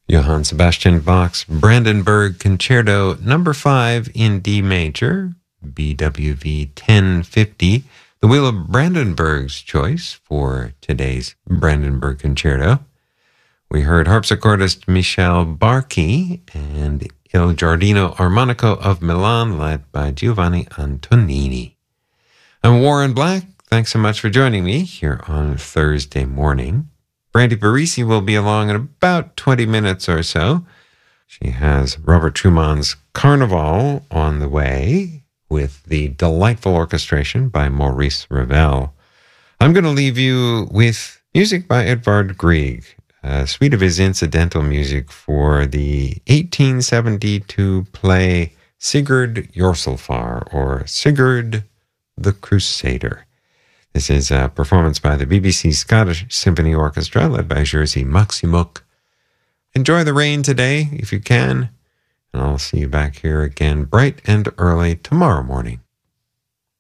Johann Sebastian Bach's Brandenburg Concerto Number 5 in D major, BWV 1050, the Wheel of Brandenburg's choice for today's Brandenburg Concerto. We heard harpsichordist Michel Barchi and Il Giardino Armonico of Milan, led by Giovanni Antonini. I'm Warren Black. Thanks so much for joining me here on Thursday morning. Brandy Parisi will be along in about 20 minutes or so. She has Robert Schumann's Carnival on the way with the delightful orchestration by Maurice Ravel. I'm going to leave you with music by Edvard Grieg, a suite of his incidental music for the 1872 play Sigurd Jorsalfar, or Sigurd the Crusader. This is a performance by the BBC Scottish Symphony Orchestra, led by Jerzy Maksimuk. Enjoy the rain today, if you can, and I'll see you back here again bright and early tomorrow morning.